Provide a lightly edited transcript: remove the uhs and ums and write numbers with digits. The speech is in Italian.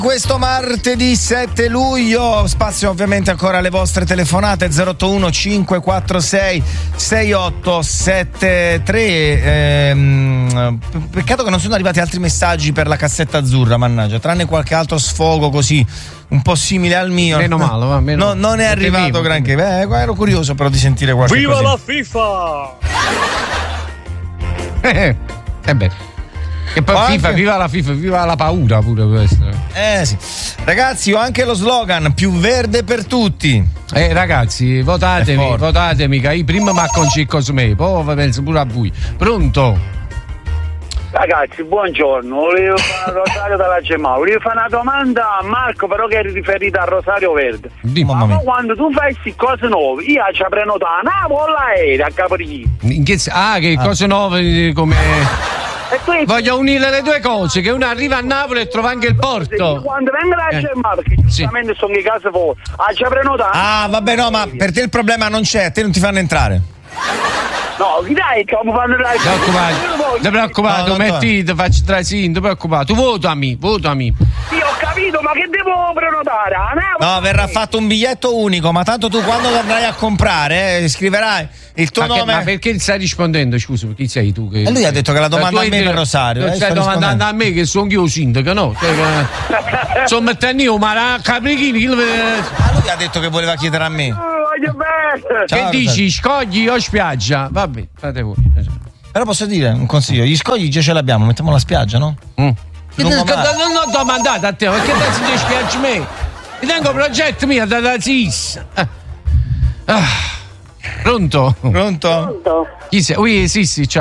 Questo martedì 7 luglio, spazio ovviamente ancora alle vostre telefonate 081 546 6873. Peccato che non sono arrivati altri messaggi per la cassetta azzurra, mannaggia, tranne qualche altro sfogo così un po' simile al mio. Meno male, va, meno. Non è arrivato granché. Ero curioso però di sentire qualche Viva così. la FIFA! Beh. E poi FIFA, viva la FIFA, viva la paura pure questo. Sì. Ragazzi, ho anche lo slogan più verde per tutti. Ragazzi, votatemi, che io prima mi acconcicco su me, poi penso pure a voi. Pronto? Ragazzi, buongiorno, volevo fare Rosario dalla Gemma, volevo fare una domanda a Marco, però che è riferita a Rosario Verde. Ma quando tu fai queste cose nuove, io ci prenoto a Napoli l'aereo a Capri. Che cose nuove come... Voglio unire le due cose, che una arriva a Napoli e trova anche il porto. Quando vengo da Gemma, perché giustamente sono in casa fuori, ci prenoto. Vabbè, no, ma per te il problema non c'è, a te non ti fanno entrare. No, dai, come fanno entrare? Non preoccupato, metti, ti faccio trasino, non preoccupato. Votami. Sì, ho capito, ma che devo prenotare? No, verrà fatto un biglietto unico, ma tanto tu quando lo andrai a comprare scriverai il tuo nome. Ma perché stai rispondendo? Scusa, chi sei tu? E lui ha detto che la domanda a me per Rosario. Stai domandando a me che sono io sindaco, no? Sono mettendo io, ma Caprichini. Lui ha detto che voleva chiedere a me. Che dici, scogli o spiaggia? Vabbè, fate voi. Però posso dire un consiglio, gli scogli già ce l'abbiamo, mettiamo la spiaggia, no? Non ho domandato a te, perché te si spiaggia me? Ti tengo progetto mio da SIS. Pronto? Pronto? Chi sei? Sì, ciao.